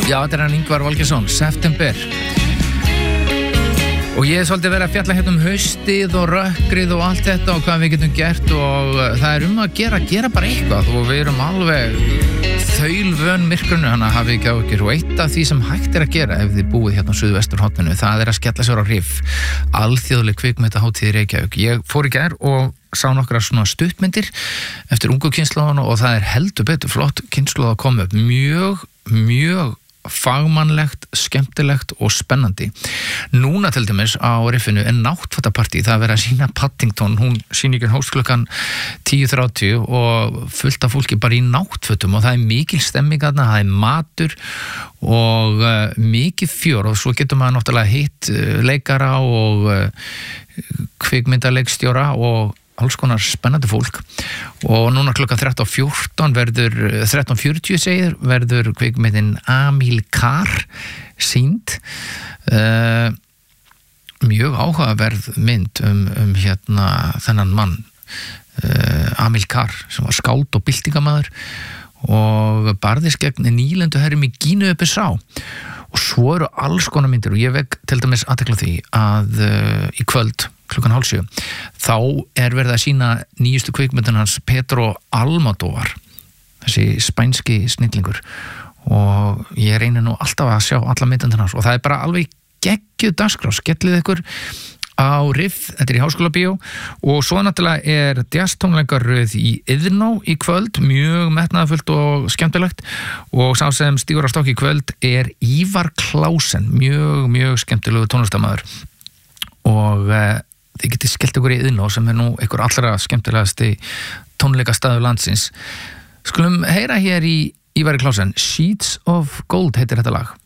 Já, þetta hann Ingvar Valgeirsson, September. Og ég svolítið verið að fjalla hérna haustið og rökkrið og allt þetta og hvað við getum gert og það að gera bara eitthvað og við erum alveg þaulvön myrkrunu, hana hafið ekki áhyggjur og eitt af því sem hægt að gera ef þið búið hérna á Suðvesturhorninu, það að skella sér á RIF, alþjóðleg kvikmyndahátíð í Reykjavík. Ég fór í gær og sá nokkra svona stuttmyndir eftir ungu kynslóðuna og það heldur betur flott kynslóð að koma upp, mjög fagmannlegt, skemmtilegt og spennandi. Núna til dæmis á RIF-inu náttfatapartí, það verið að sýna Paddington, hún sýningin hófst klukkan 10:30 og fullt af fólki bara í náttfötum og það mikil stemming þarna, það matur og mikið fjör og svo getur maður náttúrulega hitt leikara og kvikmyndaleikstjóra og alls konar spennandi fólk og núna klukkan 13:40 verður kvikmyndin Amilcar sýnd mjög áhugaverð mynd hérna þennan mann Amilcar sem var skáld og byltingamaður og barðist gegn nýlendu herrum í Gíneu-Bissá og svo eru alls konar myndir og ég vek til dæmis athygli á því að í kvöld klukkan 6:30 þá verið að sýna nýjustu kvikmyndin hans Pedro Almodóvar, þessi spænski snillingur og ég reynir nú alltaf að sjá alla myndina hans og það bara alveg geggjuð dagskrá, skellið ykkur á RIF, þetta í Háskólabíó og svo náttúrulega jazztónleikaröð í Iðnó í kvöld, mjög metnaðarfullt og skemmtilegt og sá sem stígur á stokk í kvöld Ívar Klásen, mjög skemmtilegu tónlistarmaður og þið getið skellt ykkur í Iðnó sem nú einhver allra skemmtilegasti tónleikastaður landsins. Skulum heyra hér í Ívari Klásen, Sheets of Gold heitir þetta lag.